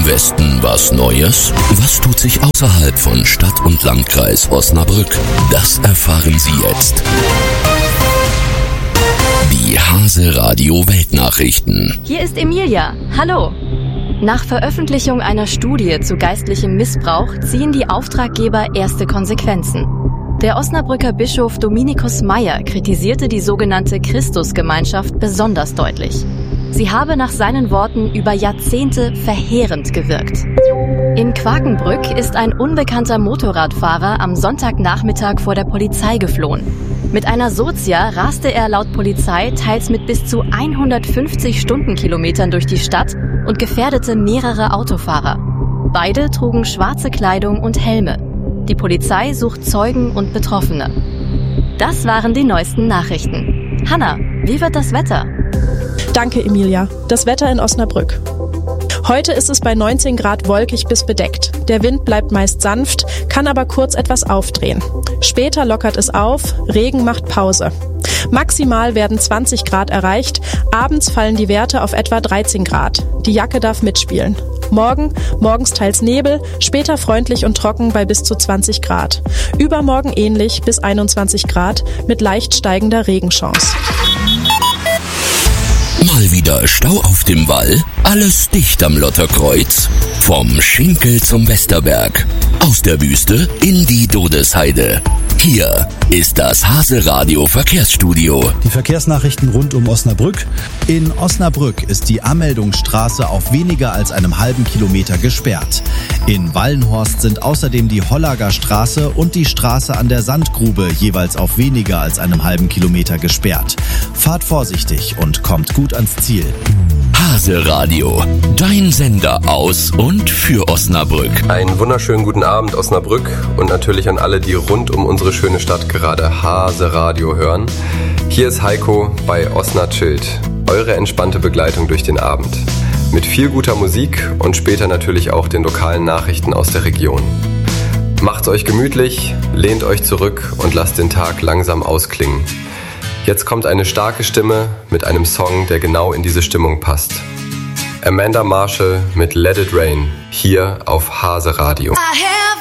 Westen was Neues? Was tut sich außerhalb von Stadt und Landkreis Osnabrück? Das erfahren Sie jetzt. Die Hase-Radio Weltnachrichten. Hier ist Emilia. Hallo. Nach Veröffentlichung einer Studie zu geistlichem Missbrauch ziehen die Auftraggeber erste Konsequenzen. Der Osnabrücker Bischof Dominikus Meyer kritisierte die sogenannte Christusgemeinschaft besonders deutlich. Sie habe nach seinen Worten über Jahrzehnte verheerend gewirkt. In Quakenbrück ist ein unbekannter Motorradfahrer am Sonntagnachmittag vor der Polizei geflohen. Mit einer Sozia raste er laut Polizei teils mit bis zu 150 Stundenkilometern durch die Stadt und gefährdete mehrere Autofahrer. Beide trugen schwarze Kleidung und Helme. Die Polizei sucht Zeugen und Betroffene. Das waren die neuesten Nachrichten. Hanna, wie wird das Wetter? Danke, Emilia. Das Wetter in Osnabrück. Heute ist es bei 19 Grad wolkig bis bedeckt. Der Wind bleibt meist sanft, kann aber kurz etwas aufdrehen. Später lockert es auf, Regen macht Pause. Maximal werden 20 Grad erreicht, abends fallen die Werte auf etwa 13 Grad. Die Jacke darf mitspielen. Morgens teils Nebel, später freundlich und trocken bei bis zu 20 Grad. Übermorgen ähnlich bis 21 Grad mit leicht steigender Regenchance. Mal wieder Stau auf dem Wall, alles dicht am Lotterkreuz. Vom Schinkel zum Westerberg, aus der Wüste in die Dodesheide. Hier ist das Hase-Radio Verkehrsstudio. Die Verkehrsnachrichten rund um Osnabrück. In Osnabrück ist die Anmeldungsstraße auf weniger als einem halben Kilometer gesperrt. In Wallenhorst sind außerdem die Hollager Straße und die Straße an der Sandgrube jeweils auf weniger als einem halben Kilometer gesperrt. Fahrt vorsichtig und kommt gut ans Ziel. Hase-Radio, dein Sender aus und für Osnabrück. Einen wunderschönen guten Abend Osnabrück und natürlich an alle, die rund um unsere schöne Stadt gerade Hase-Radio hören. Hier ist Heiko bei Osnachild, eure entspannte Begleitung durch den Abend. Mit viel guter Musik und später natürlich auch den lokalen Nachrichten aus der Region. Macht's euch gemütlich, lehnt euch zurück und lasst den Tag langsam ausklingen. Jetzt kommt eine starke Stimme mit einem Song, der genau in diese Stimmung passt. Amanda Marshall mit Let It Rain, hier auf Hase Radio.